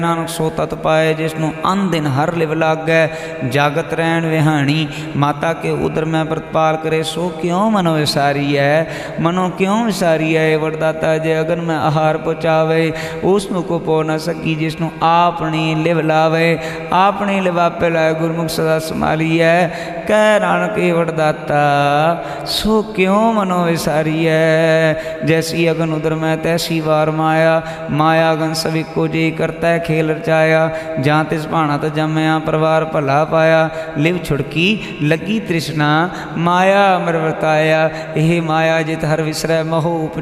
नानक सो तत पाए जिसनु अन दिन हर लिव लागै। जागत रहन विहाणी माता के उदर में प्रतिपाल करे। सो क्यों मनो विसारी है, मनो क्यों विसारी है। वरदाता जे अगन में आहार पहुँचावे, उसनु को पो न सकी। जिसनु आपनी लिव लावे, आपनी लिवापे लाए। गुरमुख सदा संभाली है, कह नानक ये वरदाता सो क्यों मनो विसारी है। जैसी अगन उदर में तैसी वार माया, माया अगन सभी को जे करता है खेल रचाया। जहाँ तिस भाना तो जमया, परिवार भला पाया। लिव छुड़की लगी तृष्णा, माया अमर वर्ताया। यह माया जित हर विसरै मोह